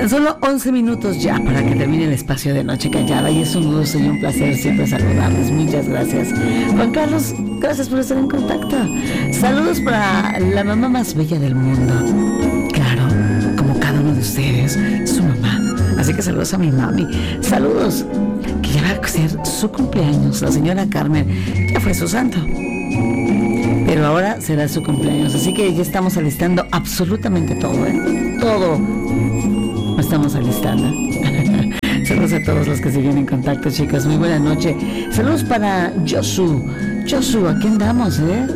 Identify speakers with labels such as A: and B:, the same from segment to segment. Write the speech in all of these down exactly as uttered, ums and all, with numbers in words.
A: Tan solo once minutos ya para que termine el espacio de Noche Callada, y es un gusto y un placer siempre saludarles. Muchas gracias. Juan Carlos, gracias por estar en contacto. Saludos para la mamá más bella del mundo. Claro, como cada uno de ustedes, su mamá. Así que saludos a mi mami. Saludos, que ya va a ser su cumpleaños. La señora Carmen ya fue su santo, pero ahora será su cumpleaños. Así que ya estamos alistando absolutamente todo, ¿eh? Todo lo estamos alistando. Saludos a todos los que siguen en contacto, chicos. Muy buena noche. Saludos para Josu. Josu, aquí andamos, ¿eh?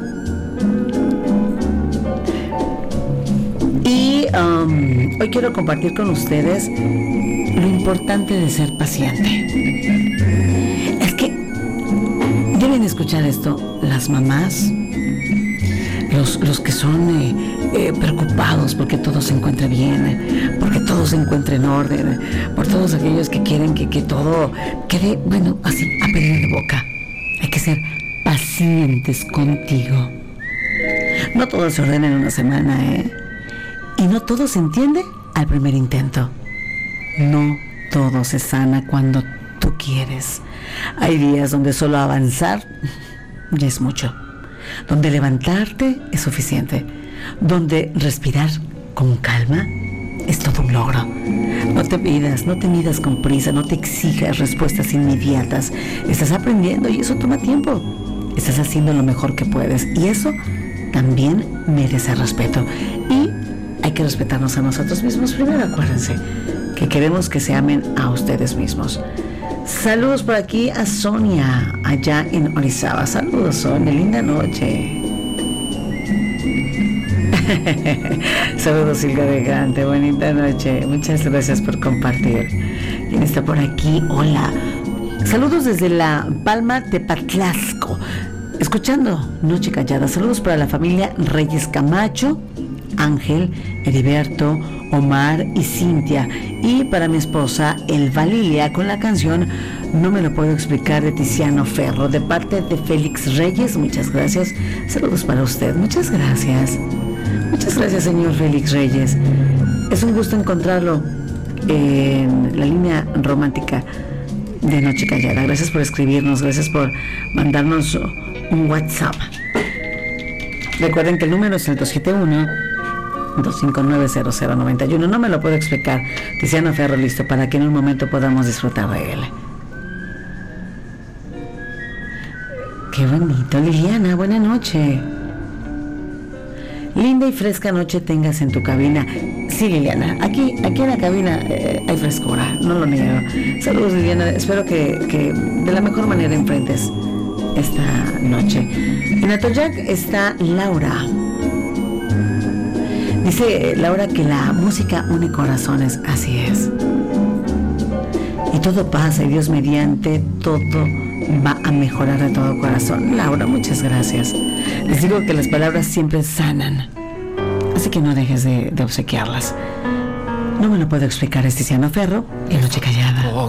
A: Y um, hoy quiero compartir con ustedes lo importante de ser paciente. Es que deben escuchar esto las mamás, los, los que son eh, eh, preocupados porque todo se encuentre bien, eh, porque todo se encuentre en orden, eh, por todos aquellos que quieren que, que todo quede, bueno, así, a pedir de boca. Hay que ser pacientes contigo. No todo se ordena en una semana, ¿eh? Y no todo se entiende al primer intento. No todo se sana cuando tú quieres. Hay días donde solo avanzar ya es mucho, donde levantarte es suficiente, donde respirar con calma es todo un logro. No te midas, no te midas con prisa, no te exijas respuestas inmediatas. Estás aprendiendo y eso toma tiempo. Estás haciendo lo mejor que puedes y eso también merece respeto. Y hay que respetarnos a nosotros mismos primero. Acuérdense que queremos que se amen a ustedes mismos. Saludos por aquí a Sonia, allá en Orizaba. Saludos, Sonia, linda noche. Saludos, Silvia Elegante, bonita noche. Muchas gracias por compartir. ¿Quién está por aquí? Hola. Saludos desde La Palma de Patlasco, escuchando Noche Callada. Saludos para la familia Reyes Camacho, Ángel, Heriberto, Omar y Cintia, y para mi esposa Elva Lilia con la canción No me lo puedo explicar de Tiziano Ferro, de parte de Félix Reyes. Muchas gracias. Saludos para usted. Muchas gracias. Muchas gracias, señor Félix Reyes. Es un gusto encontrarlo en la línea romántica de Noche Callada. Gracias por escribirnos, gracias por mandarnos un WhatsApp. Recuerden que el número es el dos siete uno, dos cinco nueve, cero cero nueve uno. No me lo puedo explicar. Tiziano Ferro, listo para que en un momento podamos disfrutar de él. Qué bonito. Liliana, buena noche. Linda y fresca noche tengas en tu cabina. Sí, Liliana, aquí, aquí en la cabina eh, hay frescura, no lo niego. Saludos, Liliana, espero que, que de la mejor manera enfrentes esta noche. En Atoyac está Laura. Dice Laura que la música une corazones, así es. Y todo pasa y Dios mediante todo va a mejorar de todo corazón. Laura, muchas gracias. Les digo que las palabras siempre sanan, así que no dejes de, de obsequiarlas. No me lo puedo explicar, es Tiziano Ferro y Noche Callada.